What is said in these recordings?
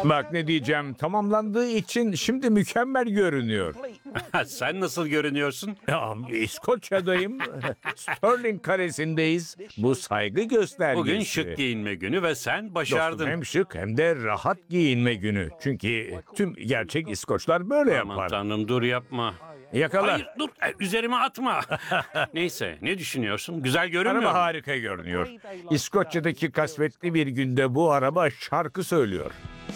Bak ne diyeceğim, tamamlandığı için şimdi mükemmel görünüyor. Sen nasıl görünüyorsun? Ya, İskoçya'dayım. Sterling Kalesi'ndeyiz. Bu saygı göstergesi. Bugün şık giyinme günü ve sen Dostum, başardın. hem şık hem de rahat giyinme günü. Çünkü tüm gerçek İskoçlar böyle Aman yapar. tanrım, dur yapma. Yakala. Hayır, dur, üzerime atma. Neyse, ne düşünüyorsun? Güzel görünmüyor Araba mu? harika görünüyor. İskoçya'daki kasvetli bir günde bu araba şarkı söylüyor.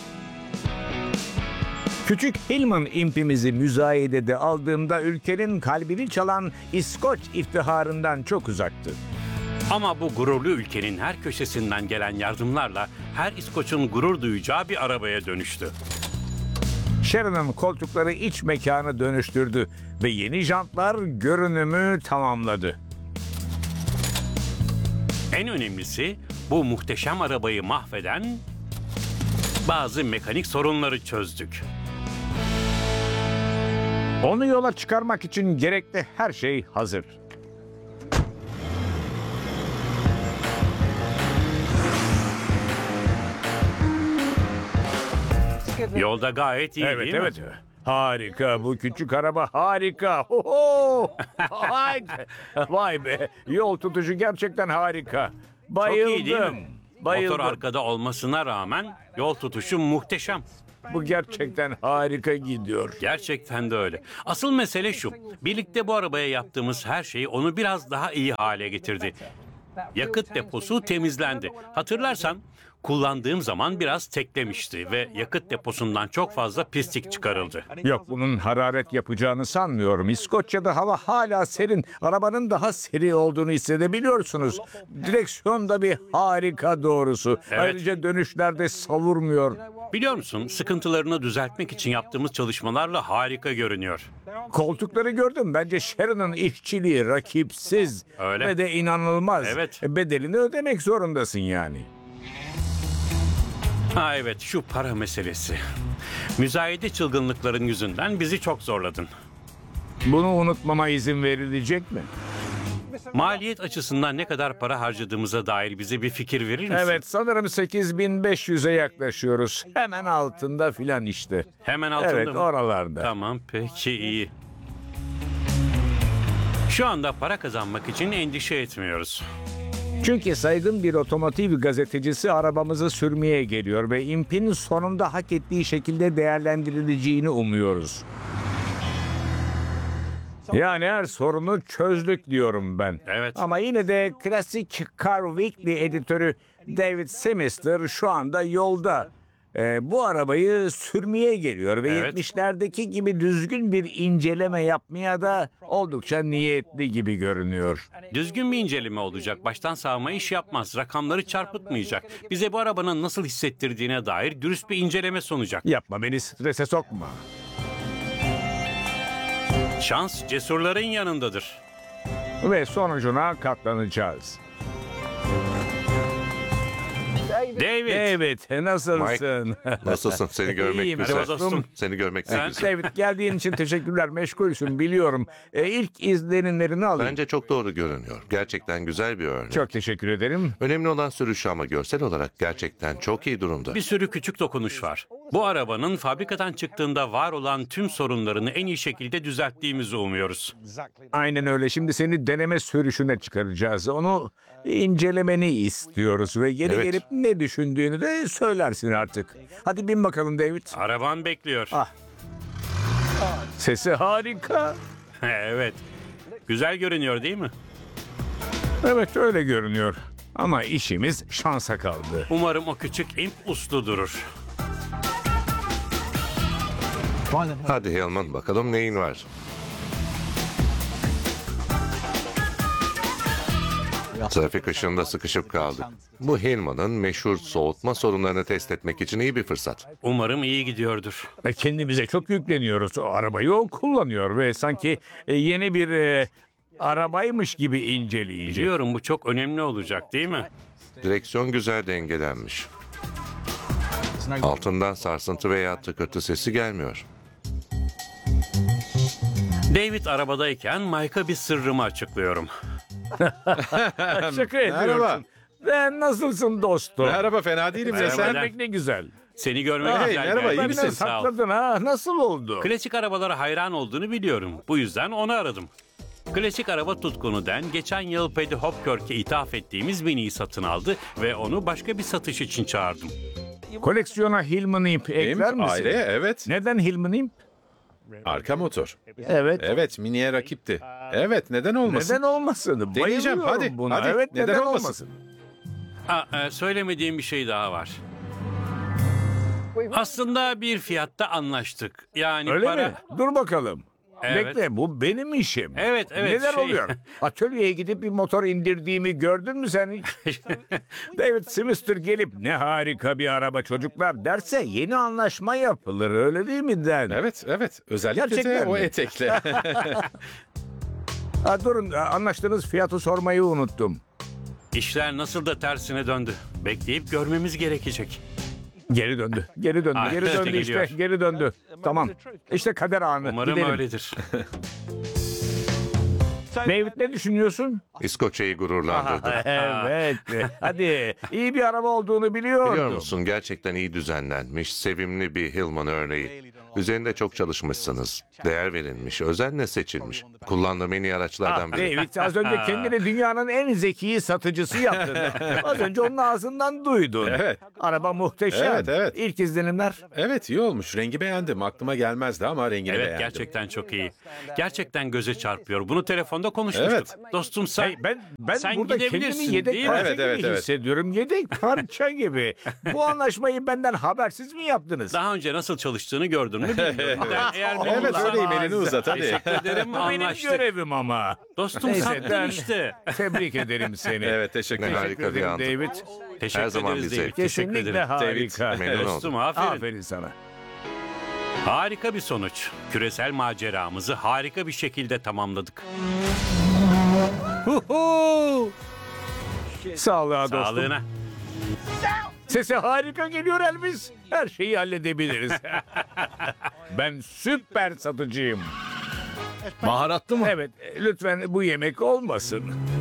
Küçük Hillman impimizi müzayedede aldığımda ülkenin kalbini çalan İskoç iftiharından çok uzaktı. Ama bu gururlu ülkenin her köşesinden gelen yardımlarla her İskoç'un gurur duyacağı bir arabaya dönüştü. Sharon'ın koltukları iç mekanı dönüştürdü ve yeni jantlar görünümü tamamladı. En önemlisi, bu muhteşem arabayı mahveden bazı mekanik sorunları çözdük. Onu yola çıkarmak için gerekli her şey hazır. Yolda gayet iyi, Evet, değil mi? evet. Harika, bu küçük araba harika. Oho! Vay, vay be, yol tutuşu gerçekten harika. Bayıldım. Çok iyi değil mi? Bayıldım. Motor arkada olmasına rağmen yol tutuşu muhteşem. Bu gerçekten harika gidiyor. Gerçekten de öyle. Asıl mesele şu. Birlikte bu arabaya yaptığımız her şey onu biraz daha iyi hale getirdi. Yakıt deposu temizlendi. Hatırlarsan kullandığım zaman biraz teklemişti ve yakıt deposundan çok fazla pislik çıkarıldı. Yok, bunun hararet yapacağını sanmıyorum. İskoçya'da hava hala serin. Arabanın daha seri olduğunu hissedebiliyorsunuz. Direksiyon da bir harika doğrusu. Evet. Ayrıca dönüşlerde savurmuyor. Biliyor musun, sıkıntılarını düzeltmek için yaptığımız çalışmalarla harika görünüyor. Koltukları gördüm. Bence Sharon'ın işçiliği rakipsiz. Öyle. Ve de inanılmaz. Evet. Bedelini ödemek zorundasın yani. Ha evet, şu para meselesi. Müzayede çılgınlıkların yüzünden bizi çok zorladın. Bunu unutmama izin verilecek mi? Maliyet açısından ne kadar para harcadığımıza dair bize bir fikir verir misin? Evet, sanırım 8.500'e yaklaşıyoruz. Hemen altında filan işte. Hemen altında Evet, mı? oralarda. Tamam, peki iyi. Şu anda para kazanmak için endişe etmiyoruz. Çünkü saygın bir otomotiv gazetecisi arabamızı sürmeye geliyor ve impin sonunda hak ettiği şekilde değerlendirileceğini umuyoruz. Yani her sorunu çözdük diyorum ben. Evet. Ama yine de klasik Car Weekly editörü David Semister şu anda yolda. Bu arabayı sürmeye geliyor ve Evet. 70'lerdeki gibi düzgün bir inceleme yapmaya da oldukça niyetli gibi görünüyor. Düzgün bir inceleme olacak. Baştan sağma iş yapmaz. Rakamları çarpıtmayacak. Bize bu arabanın nasıl hissettirdiğine dair dürüst bir inceleme sunacak. Yapma, beni strese sokma. Şans cesurların yanındadır. Ve sonucuna katlanacağız. David. Evet, nasılsın? Nasılsın? Seni görmek İyiyim güzel. dostum. Seni görmek de Sen- güzel. David, geldiğin için teşekkürler. Meşgulsün biliyorum. İlk izlenimlerini alayım. Bence çok doğru görünüyor. Gerçekten güzel bir örnek. Çok teşekkür ederim. Önemli olan sürüşü ama görsel olarak gerçekten çok iyi durumda. Bir sürü küçük dokunuş var. Bu arabanın fabrikadan çıktığında var olan tüm sorunlarını en iyi şekilde düzelttiğimizi umuyoruz. Aynen öyle. Şimdi seni deneme sürüşüne çıkaracağız. Onu incelemeni istiyoruz ve geri Evet. gelip ne düşündüğünü de söylersin artık. Hadi bin bakalım David. Araban bekliyor. Sesi harika. Evet. Güzel görünüyor değil mi? Evet, öyle görünüyor. Ama işimiz şansa kaldı. Umarım o küçük imp uslu durur. Hadi Hillman, bakalım neyin var? Trafik ışığında sıkışıp kaldık. Bu Hillman'ın meşhur soğutma sorunlarını test etmek için iyi bir fırsat. Umarım iyi gidiyordur. Kendimize çok yükleniyoruz. O arabayı o kullanıyor ve sanki yeni bir arabaymış gibi inceleyecek. Biliyorum, bu çok önemli olacak değil mi? Direksiyon güzel dengelenmiş. Altından sarsıntı veya tıkırtı sesi gelmiyor. David arabadayken Mike'a bir sırrımı açıklıyorum. Şaka ediyorsun. Merhaba. Ve nasılsın dostum? Merhaba, fena değilim ya Merhaba. sen. Görmek ne güzel. Seni görmek Hey, güzel. merhaba, iyi geldi. misin? Sağ ol. Sakladın ha? Nasıl oldu? Klasik arabalara hayran olduğunu biliyorum. Bu yüzden onu aradım. Klasik araba tutkunu Den geçen yıl Paddy Hopkirk'e ithaf ettiğimiz Mini'yi satın aldı ve onu başka bir satış için çağırdım. Koleksiyona Hillman Imp ekler Imp misin? ayrı, evet. Neden Hillman Imp? Arka motor. Evet. Evet, Mini'ye rakipti. Evet, neden olmasın? Neden olmasın? Deneyeceğim, Bayılıyorum hadi, buna. hadi. Evet, Neden neden olmasın? olmasın? Söylemediğim bir şey daha var. Aslında bir fiyatta anlaştık. Yani Öyle para... mi? Dur bakalım. Evet. Bekle, bu benim işim. Evet, Neler şey- oluyor? Atölyeye gidip bir motor indirdiğimi gördün mü sen hiç? David Simister gelip ne harika bir araba çocuklar derse yeni anlaşma yapılır, öyle değil mi Den? Evet, evet. Özellikle Gerçekten de o mi? etekle. Ha, durun, anlaştığınız fiyatı sormayı unuttum. İşler nasıl da tersine döndü. Bekleyip görmemiz gerekecek. Geri döndü, geri döndü, Ah, geri işte döndü geliyor. işte, geri döndü. Tamam, işte kader anı. Umarım Gidelim. öyledir. David, ne düşünüyorsun? İskoçya'yı gururlandırdı. Evet, hadi. İyi bir araba olduğunu biliyordum. Biliyor musun, gerçekten iyi düzenlenmiş, sevimli bir Hillman örneği. Üzerinde çok çalışmışsınız. Değer verilmiş, özenle seçilmiş. Kullandığım en iyi araçlardan biri. David, az önce kendini dünyanın en zeki satıcısı yaptın. Az önce onun ağzından duydun. Evet. Araba muhteşem. Evet, evet. İlk izlenimler. Evet, iyi olmuş. Rengi beğendim. Aklıma gelmezdi ama rengini Evet, beğendim. gerçekten çok iyi. Gerçekten göze çarpıyor. Bunu telefonda konuşmuştuk. Evet. Dostum sen... Hey, ben Sen burada gidebilirsin, kendimi yedek değil mi? parça Evet, evet, gibi evet. hissediyorum. Yedek parça gibi. Bu anlaşmayı benden habersiz mi yaptınız? Daha önce nasıl çalıştığını gördün mü bilmiyorum. Eğer Evet, memnunsan- öyleyim. Elini uzat hadi. Teşekkür ederim. Bu benim Anlaştık. görevim ama. Dostum Neyse, sattın ben- işte. Tebrik ederim seni. Evet, teşekkür Ne ederim. harika bir andı. David. Teşekkür Her zaman ederiz bize. David. Teşekkür Kesinlikle ederim. harika. Memnun oldum. Dostum aferin. Aferin sana. Harika bir sonuç. Küresel maceramızı harika bir şekilde tamamladık. Sağlığa dostum. Sağlığına. Sesi harika geliyor Elvis. Her şeyi halledebiliriz. Ben süper satıcıyım. Baharatlı mı? Evet, lütfen bu yemek olmasın.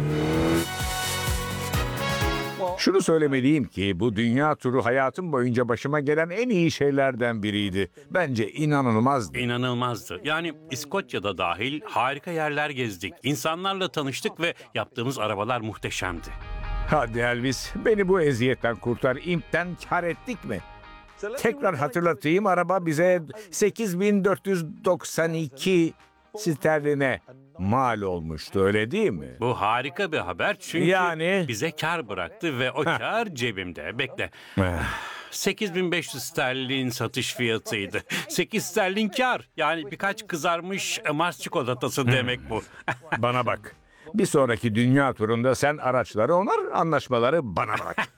Şunu söylemeliyim ki bu dünya turu hayatım boyunca başıma gelen en iyi şeylerden biriydi. Bence inanılmazdı. İnanılmazdı. Yani İskoçya'da dahil harika yerler gezdik. İnsanlarla tanıştık ve yaptığımız arabalar muhteşemdi. Hadi Elvis, beni bu eziyetten kurtar. İmp'ten kar ettik mi? Tekrar hatırlatayım, araba bize 8.492 sterline mal olmuştu, öyle değil mi? Bu harika bir haber çünkü Yani? bize kar bıraktı ve o kar cebimde. Bekle. 8.500 sterlin satış fiyatıydı. 8 sterlin kar. Yani birkaç kızarmış Mars çikolatası demek bu. Bana bak. Bir sonraki dünya turunda sen araçları onar, anlaşmaları bana bırak.